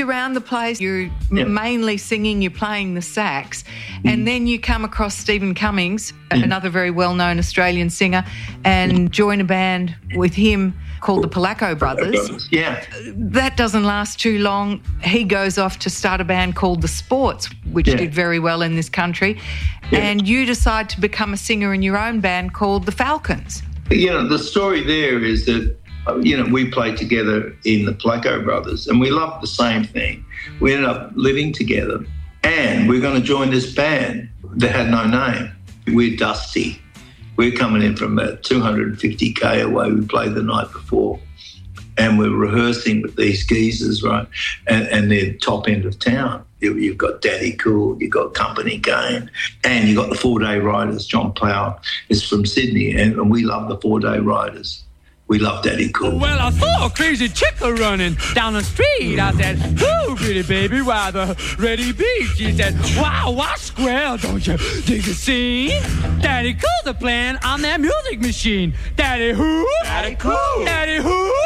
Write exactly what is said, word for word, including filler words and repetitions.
around the place. You're Yeah. mainly singing, you're playing the sax, and then you come across Stephen Cummings, another very well-known Australian singer, and join a band with him called the Polacco Brothers. Yeah. That doesn't last too long. He goes off to start a band called The Sports, which Yeah. did very well in this country, Yeah. and you decide to become a singer in your own band called The Falcons. You know, the story there is that, you know, we played together in the Polacco Brothers and we loved the same thing. We ended up living together and we're going to join this band that had no name. We're Dusty. We're coming in from about two hundred fifty K away. We played the night before and we're rehearsing with these geezers, right? And, and they're top end of town. You- You've got Daddy Cool, you've got Company Game, and you've got the Four Day Riders. John Plow is from Sydney and, and we love the Four Day Riders. We love Daddy Cool. Well, I saw a crazy chick running down the street. I said, "Who, pretty baby, why the ready beat?" She said, "Wow, what square, don't you dig the scene? Daddy Cool's a playing on that music machine. Daddy who? Daddy Cool. Daddy who?